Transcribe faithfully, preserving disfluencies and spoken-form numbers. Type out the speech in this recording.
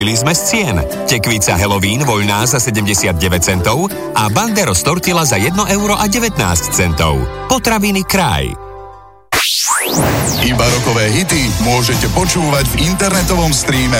Byli sme z cien. Tekvica Halloween voľná za sedemdesiatdeväť centov a Banderos tortilla za jedno euro a devätnásť centov. Potraviny Kraj. Iba rokové hity môžete počúvať v internetovom streame